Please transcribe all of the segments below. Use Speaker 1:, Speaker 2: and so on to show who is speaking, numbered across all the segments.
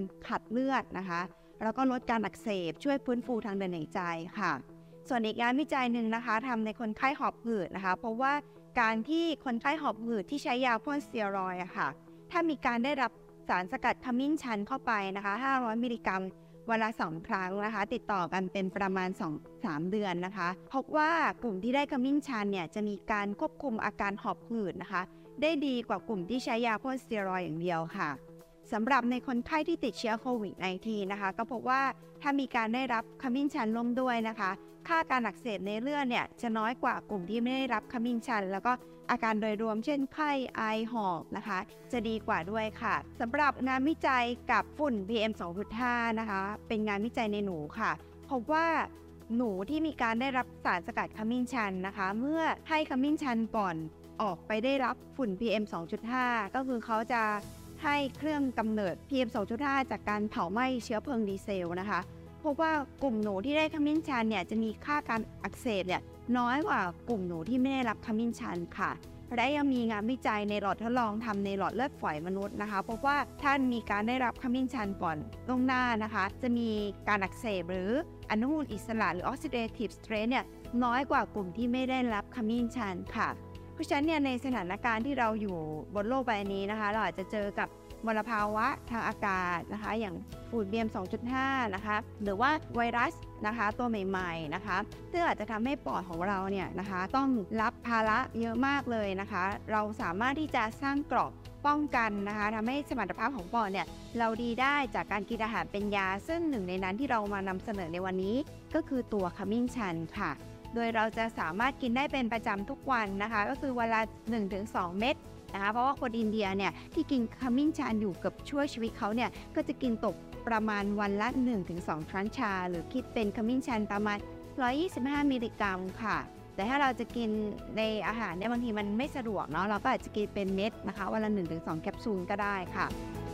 Speaker 1: การขัดเลือดนะคะแล้วก็ลดการอักเสบช่วยฟื้นฟูทางเดินหายใจค่ะส่วนอีกงานวิจัยหนึ่งนะคะทำในคนไข้หอบหืดนะคะเพราะว่าการที่คนไข้หอบหืดที่ใช้ยาพ่นสเตียรอยด์ค่ะถ้ามีการได้รับสารสกัดขมิ้นชันเข้าไปนะคะ500มิลลิกรัมวันละ2ครั้งนะคะติดต่อกันเป็นประมาณ 2-3 เดือนนะคะพบว่ากลุ่มที่ได้ขมิ้นชันเนี่ยจะมีการควบคุมอาการหอบหืดนะคะได้ดีกว่ากลุ่มที่ใช้ยาพ่นสเตียรอยด์อย่างเดียวค่ะสำหรับในคนไข้ที่ติดเชื้อโควิด -19 นะคะก็พบว่าถ้ามีการได้รับขมิ้นชันร่วมด้วยนะคะค่าการอักเสบในเลือดเนี่ยจะน้อยกว่ากลุ่มที่ไม่ได้รับขมิ้นชันแล้วก็อาการโดยรวมเช่นไข้ไอหอบนะคะจะดีกว่าด้วยค่ะสำหรับงานวิจัยกับฝุ่น PM 2.5 นะคะเป็นงานวิจัยในหนูค่ะพบว่าหนูที่มีการได้รับสารสกัดขมิ้นชันนะคะเมื่อให้ขมิ้นชันก่อนออกไปได้รับฝุ่น PM 2.5 ก็คือเขาจะให้เครื่องกำเนิด PM 2.5 จากการเผาไหม้เชื้อเพลิงดีเซลนะคะพบว่ากลุ่มหนูที่ได้ขมิ้นชันเนี่ยจะมีค่าการอักเสบเนี่ยน้อยกว่ากลุ่มหนูที่ไม่ได้รับขมิ้นชันค่ะและยังมีงานวิจัยในหลอดทดลองทำในหลอดเลือดฝอยมนุษย์นะคะพบว่าถ้ามีการได้รับขมิ้นชันก่อนล่วงหน้านะคะจะมีการอักเสบหรืออนุมูลอิสระหรือ oxidative stress เนี่ยน้อยกว่ากลุ่มที่ไม่ได้รับขมิ้นชันค่ะเพราะฉะนั้นเนี่ยในสถานการณ์ที่เราอยู่บนโลกใบนี้นะคะเราอาจจะเจอกับมลภาวะทางอากาศนะคะอย่างฝุ่น PM 2.5 นะคะหรือว่าไวรัสนะคะตัวใหม่ๆนะคะซึ่งอาจจะทำให้ปอดของเราเนี่ยนะคะต้องรับภาระเยอะมากเลยนะคะเราสามารถที่จะสร้างเกราะป้องกันนะคะทำให้สมรรถภาพของปอดเนี่ยเราดีได้จากการกินอาหารเป็นยาซึ่งหนึ่งในนั้นที่เรามานำเสนอในวันนี้ก็คือตัวขมิ้นชันค่ะโดยเราจะสามารถกินได้เป็นประจำทุกวันนะคะก็คือวันละ 1-2 เม็ดนะคะเพราะว่าคนอินเดียเนี่ยที่กินขมิ้นชันอยู่กับช่วยชีวิตเขาเนี่ยก็จะกินตกประมาณวันละ 1-2 ช้อนชาหรือคิดเป็นขมิ้นชันประมาณ125มิลลิกรัมค่ะแต่ถ้าเราจะกินในอาหารเนี่ยบางทีมันไม่สะดวกเนาะเราก็อาจจะกินเป็นเม็ดนะคะวันละ 1-2 แคปซูลก็ได้ค่ะ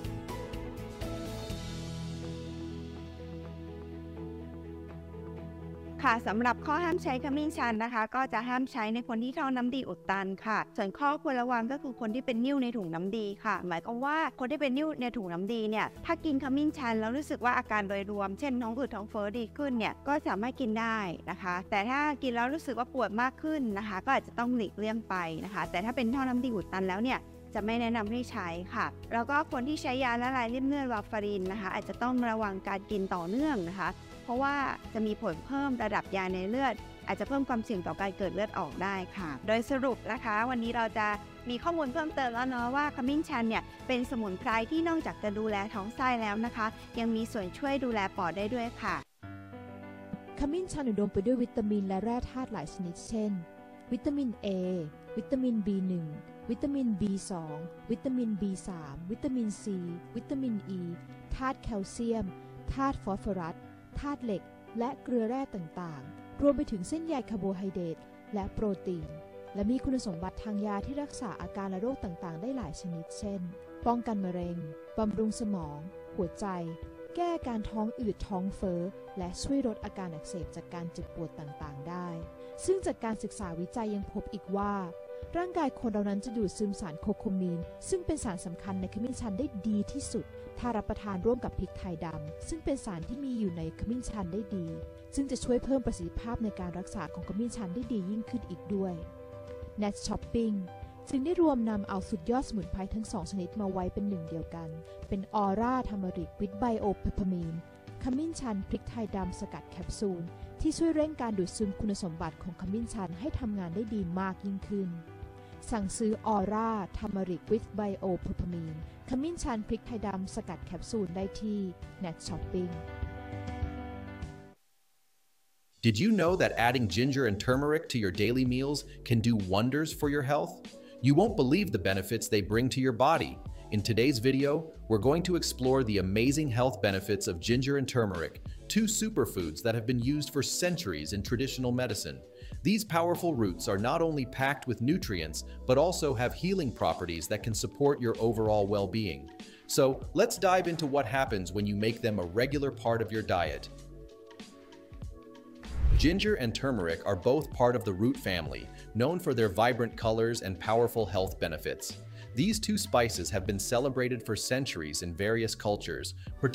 Speaker 1: ค่ะสำหรับข้อห้ามใช้ขมิ้นชันนะคะก็จะห้ามใช้ในคนที่ท่อน้ำดีอุดตันค่ะส่วนข้อควรระวังก็คือคนที่เป็นนิ่วในถุงน้ำดีค่ะหมายความว่าคนที่เป็นนิ่วในถุงน้ำดีเนี่ยถ้ากินขมิ้นชันแล้วรู้สึกว่าอาการโดยรวมเช่นท้องอืดท้องเฟ้อดีขึ้นเนี่ยก็สามารถกินได้นะคะแต่ถ้ากินแล้วรู้สึกว่าปวดมากขึ้นนะคะก็อาจจะต้องหลีกเลี่ยงไปนะคะแต่ถ้าเป็นท่อน้ำดีอุดตันแล้วเนี่ยจะไม่แนะนำให้ใช้ค่ะแล้วก็คนที่ใช้ยาละลายริ่มเลือดวาฟารินนะคะอาจจะต้องระวังการกินต่อเนื่องนะคะเพราะว่าจะมีผลเพิ่มระดับยาในเลือดอาจจะเพิ่มความเสี่ยงต่อการเกิดเลือดออกได้ค่ะโดยสรุปนะคะวันนี้เราจะมีข้อมูลเพิ่มเติมแล้วเนาะว่าขมิ้นชันเนี่ยเป็นสมุนไพรที่นอกจากจะดูแลท้องไส้แล้วนะคะยังมีส่วนช่วยดูแลปอดได้ด้วยค่ะ
Speaker 2: ขมิ้นชันอุดมไปด้วยวิตามินและแร่ธาตุหลายชนิดเช่นวิตามิน A วิตามิน B1 วิตามิน B2 วิตามิน B3 วิตามิน C วิตามิน E ธาตุแคลเซียมธาตุฟอสฟอรัสธาตุเหล็กและเกลือแร่ต่างๆรวมไปถึงเส้นใยคาร์โบไฮเดรตและโปรตีนและมีคุณสมบัติทางยาที่รักษาอาการและโรคต่างๆได้หลายชนิดเช่นป้องกันมะเร็งบำรุงสมองหัวใจแก้อาการท้องอืดท้องเฟ้อและช่วยลดอาการอักเสบจากการเจ็บปวดต่างๆได้ซึ่งจากการศึกษาวิจัยยังพบอีกว่าร่างกายคนเรานั้นจะดูดซึมสารโคโคมีนซึ่งเป็นสารสำคัญในขมิ้นชันได้ดีที่สุดถ้ารับประทานร่วมกับพริกไทยดำซึ่งเป็นสารที่มีอยู่ในขมิ้นชันได้ดีซึ่งจะช่วยเพิ่มประสิทธิภาพในการรักษาของขมิ้นชันได้ดียิ่งขึ้นอีกด้วย Net Shopping จึงได้รวมนำเอาสุดยอดสมุนไพรทั้ง2ชนิดมาไว้เป็นหนึ่งเดียวกันเป็นออร่าทามาริกวิตไบโอเพปเปอร์มีนขมิ้นชันพริกไทยดำสกัดแคปซูลที่ช่วยเร่งการดูดซึมคุณสมบัติของขมิ้นชันให้ทำงานได้ดีมากยิ่งขึ้นสั่งซื้อออร่าทามาริกวิตไบโอเพปเปอร์มีนขมิ้นชันพริกไทยดำสกัดแคปซูลได้ที่ Net Shopping
Speaker 3: Did you know that adding ginger and turmeric to your daily meals can do wonders for your health? You won't believe the benefits they bring to your body. In today's video, we're going to explore the amazing health benefits of ginger and turmeric, two superfoods that have been used for centuries in traditional medicine. These powerful roots are not only packed with nutrients, but also have healing properties that can support your overall well-being. So let's dive into what happens when you make them a regular part of your diet. Ginger and turmeric are both part of the root family, known for their vibrant colors and powerful health benefits. These two spices have been celebrated for centuries in various cultures,